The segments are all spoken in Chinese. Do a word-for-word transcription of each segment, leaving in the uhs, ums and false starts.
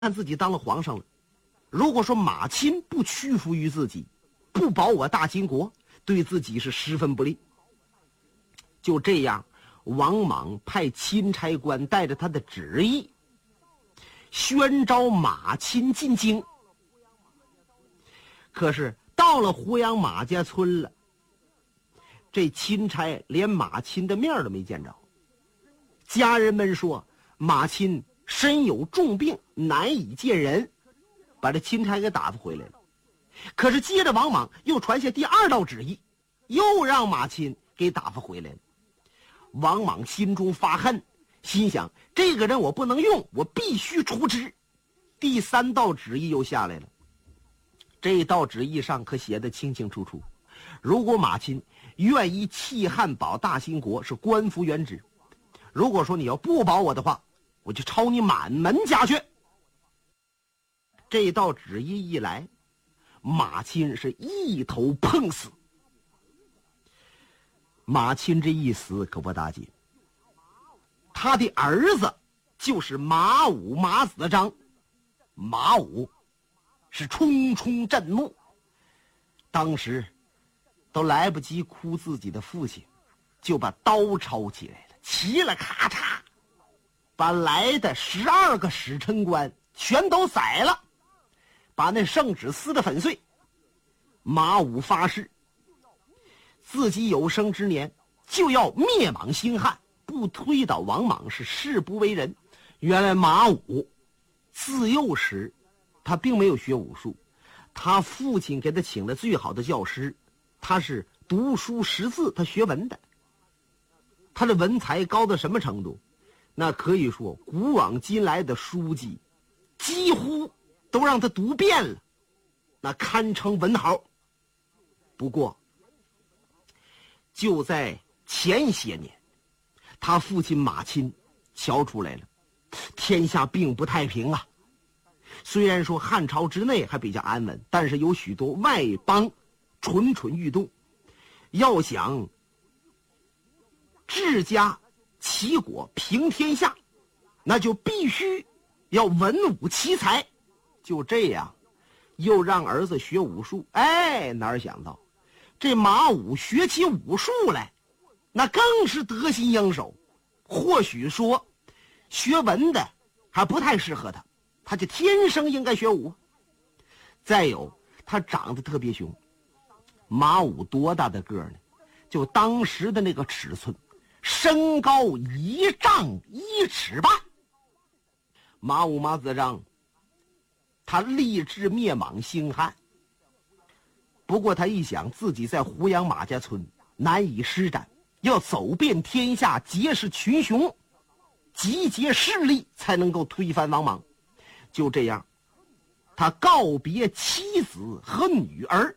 看自己当了皇上了，如果说马钦不屈服于自己，不保我大金国，对自己是十分不利。就这样，王莽派钦差官带着他的旨意，宣召马钦进京。可是到了胡杨马家村了，这钦差连马钦的面都没见着。家人们说马钦身有重病，难以见人，把这钦差给打发回来了。可是接着王莽又传下第二道旨意，又让马钦给打发回来了。王莽心中发恨，心想这个人我不能用，我必须除之。第三道旨意又下来了，这道旨意上可写得清清楚楚，如果马钦愿意弃汉保大兴国，是官复原职；如果说你要不保我的话，我就抄你满门家眷。这道旨意一来，马钦是一头碰死。马钦这一死可不打紧，他的儿子就是马武马子章。马武是冲冲震怒，当时都来不及哭自己的父亲，就把刀抄起来了，齐了咔嚓，把来的十二个使臣官全都宰了，把那圣旨撕得粉碎。马武发誓，自己有生之年就要灭莽兴汉，不推倒王莽是誓不为人。原来马武自幼时他并没有学武术，他父亲给他请了最好的教师，他是读书识字，他学文的。他的文才高到什么程度？那可以说古往今来的书籍几乎都让他读遍了，那堪称文豪。不过就在前些年，他父亲马钦瞧出来了，天下并不太平啊。虽然说汉朝之内还比较安稳，但是有许多外邦蠢蠢欲动，要想治家齐国平天下，那就必须要文武奇才。就这样又让儿子学武术。哎，哪儿想到这马武学起武术来，那更是得心应手。或许说学文的还不太适合他，他就天生应该学武。再有他长得特别凶，马武多大的个儿呢？就当时的那个尺寸，身高一丈一尺半。马武马子章他立志灭莽兴汉，不过他一想自己在胡杨马家村难以施展，要走遍天下，结识群雄，集结势力，才能够推翻王莽。就这样，他告别妻子和女儿，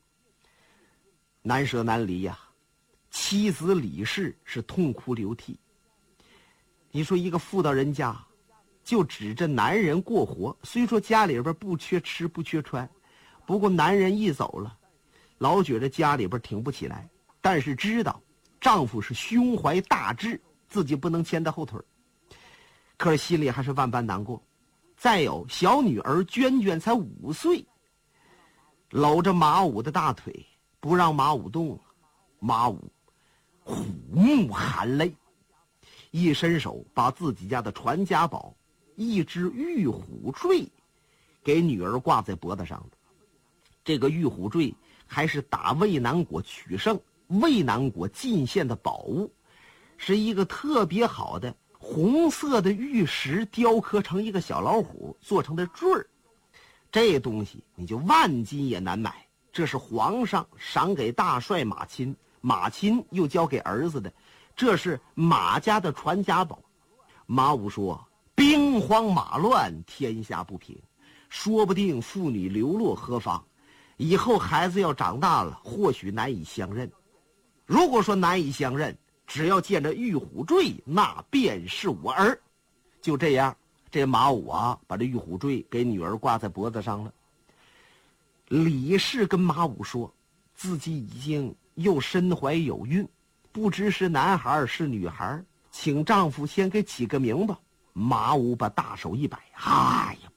难舍难离呀、啊。妻子李氏是痛哭流涕。你说一个妇道人家就指着男人过活，虽说家里边不缺吃不缺穿，不过男人一走了，老觉得家里边挺不起来，但是知道丈夫是胸怀大志，自己不能牵到后腿，可是心里还是万般难过。再有小女儿娟娟才五岁，搂着马武的大腿不让马武动，马武虎目含泪，一伸手把自己家的传家宝一只玉虎坠给女儿挂在脖子上的。这个玉虎坠还是打渭南国取胜，渭南国进献的宝物，是一个特别好的红色的玉石雕刻成一个小老虎做成的坠儿。这东西你就万金也难买，这是皇上赏给大帅马钦，马钦又交给儿子的，这是马家的传家宝。马武说兵荒马乱，天下不平，说不定妇女流落何方，以后孩子要长大了，或许难以相认。如果说难以相认，只要见着玉虎坠，那便是我儿。就这样，这马武啊，把这玉虎坠给女儿挂在脖子上了。李氏跟马武说，自己已经又身怀有孕，不知是男孩是女孩，请丈夫先给起个名吧。马武把大手一摆，哎呀，